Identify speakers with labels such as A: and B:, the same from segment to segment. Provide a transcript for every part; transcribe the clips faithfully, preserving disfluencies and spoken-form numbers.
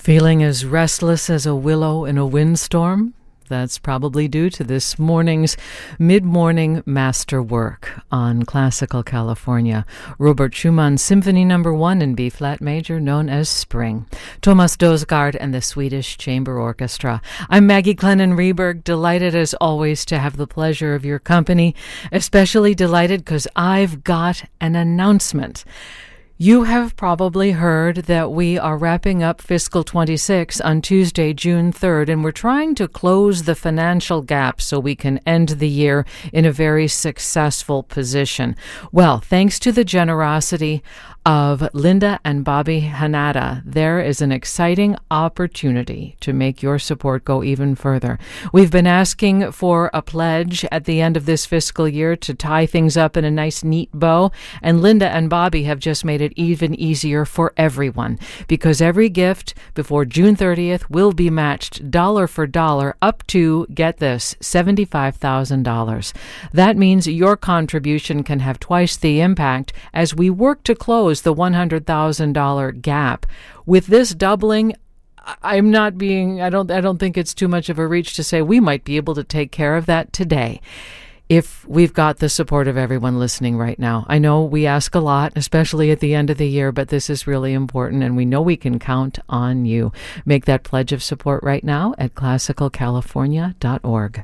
A: Feeling as restless as a willow in a windstorm? That's probably due to this morning's mid-morning masterwork on Classical California. Robert Schumann Symphony Number One in B-flat major, known as Spring. Thomas Dosgaard and the Swedish Chamber Orchestra. I'm Maggie Glennon Rieberg, delighted as always to have the pleasure of your company. Especially delighted because I've got an announcement. You have probably heard that we are wrapping up fiscal twenty-six on Tuesday, June third, and we're trying to close the financial gap so we can end the year in a very successful position. Well, thanks to the generosity of Linda and Bobby Hanada, there is an exciting opportunity to make your support go even further. We've been asking for a pledge at the end of this fiscal year to tie things up in a nice, neat bow, and Linda and Bobby have just made it even easier for everyone, because every gift before June thirtieth will be matched dollar for dollar up to, get this, seventy-five thousand dollars. That means your contribution can have twice the impact as we work to close the one hundred thousand dollars gap. With this doubling, I'm not being, I don't, I don't think it's too much of a reach to say we might be able to take care of that today, if we've got the support of everyone listening right now. I know we ask a lot, especially at the end of the year, but this is really important, and we know we can count on you. Make that pledge of support right now at classical california dot org.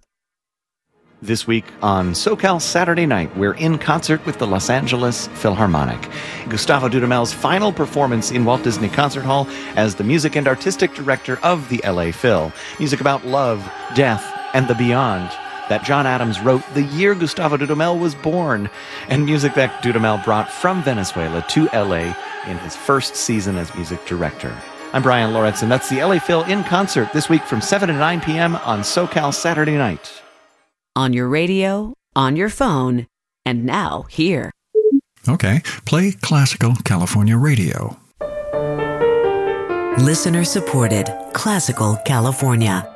B: This week on SoCal Saturday Night, we're in concert with the Los Angeles Philharmonic. Gustavo Dudamel's final performance in Walt Disney Concert Hall as the music and artistic director of the L A Phil. Music about love, death, and the beyond that John Adams wrote the year Gustavo Dudamel was born, and music that Dudamel brought from Venezuela to L A in his first season as music director. I'm Brian Loritz, and that's the L A Phil in concert this week from seven to nine p.m. on SoCal Saturday Night.
C: On your radio, on your phone, and now here.
D: Okay, play Classical California Radio.
C: Listener supported Classical California.